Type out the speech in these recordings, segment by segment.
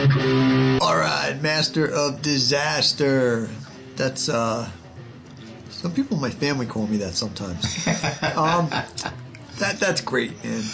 All right, Master of Disaster. That's some people in my family call me that sometimes. That's great, man.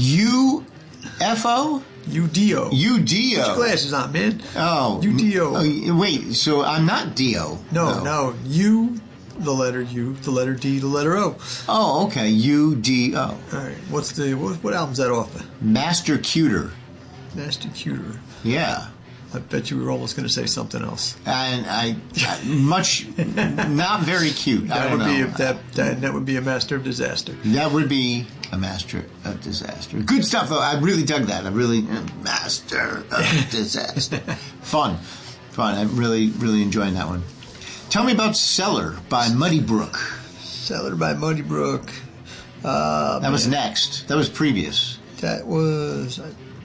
UFO? UDO. UDO. Put your glasses on, man. Oh. UDO. Wait, so I'm not Dio. No. U, the letter U, the letter D, the letter O. Oh, okay. UDO. All right. What album's that off of? Master Cuter. Master Cuter. Yeah. I bet you were almost going to say something else. And I not very cute. That would be a Master of Disaster. That would be a Master of Disaster. Good stuff, though. I really dug that. Master of Disaster. Fun. I'm really, really enjoying that one. Tell me about Cellar by Muddy Brook. Cellar by Muddy Brook. That was next. That was previous. That was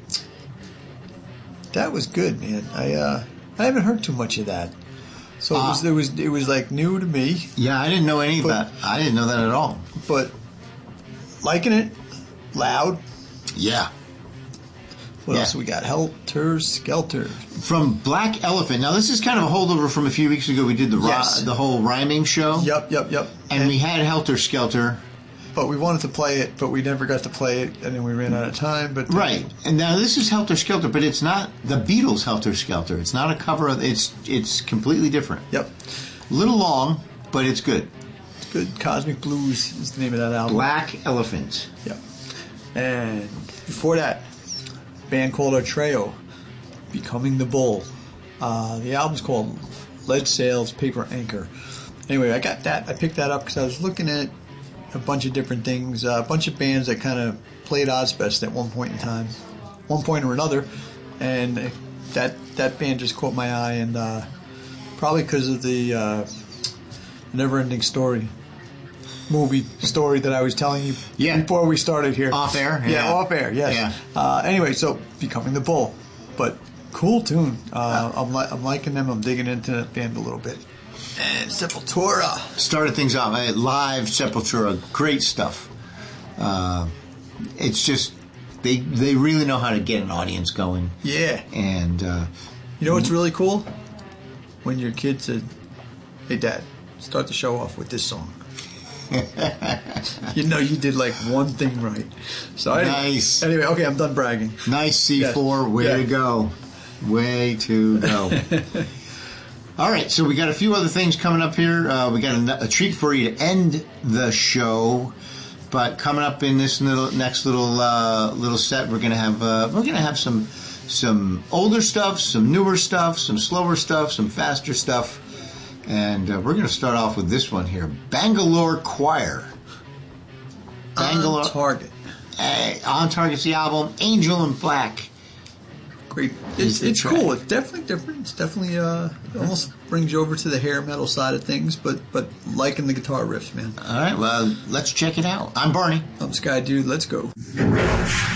good, man. I haven't heard too much of that. So it was like new to me. Yeah, I didn't know any of that. I didn't know that at all. But liking it, loud. Yeah. What else we got? Helter Skelter from Black Elephant. Now this is kind of a holdover from a few weeks ago. We did the whole rhyming show. Yep. And we had Helter Skelter. But we wanted to play it, but we never got to play it, and then we ran out of time. But right, and now this is Helter Skelter, but it's not the Beatles' Helter Skelter. It's not a cover of. It's completely different. Yep, a little long, but it's good. It's good. Cosmic Blues is the name of that album. Black Elephant. Yep. And before that, a band called Atreo, Becoming the Bull. The album's called Lead Sails, Paper Anchor. Anyway, I got that. I picked that up because I was looking at a bunch of different things, a bunch of bands that kind of played Ozfest at one point in time, one point or another, and that band just caught my eye, and probably because of the Never-Ending Story movie story that I was telling you before we started here. Off air? Yeah, off air, yes. Yeah. Anyway, so Becoming the Bull, but cool tune. I'm liking them. I'm digging into that band a little bit. And Sepultura. Started things off. Live Sepultura. Great stuff. It's just, they really know how to get an audience going. Yeah. And, you know what's really cool? When your kid said, "Hey, Dad, start the show off with this song." You know you did like one thing right. So nice. Anyway, okay, I'm done bragging. Nice, C4. Way to go. Way to go. All right, so we got a few other things coming up here. We got a treat for you to end the show, but coming up in this next little set, we're gonna have some older stuff, some newer stuff, some slower stuff, some faster stuff, and we're gonna start off with this one here, Bangalore Choir. On Target. On Target's the album, Angel in Black. Great. It's cool. It's definitely different. It's definitely almost brings you over to the hair metal side of things, but liking the guitar riffs, man. All right, well, let's check it out. I'm Barney. I'm Sky Dude. Let's go.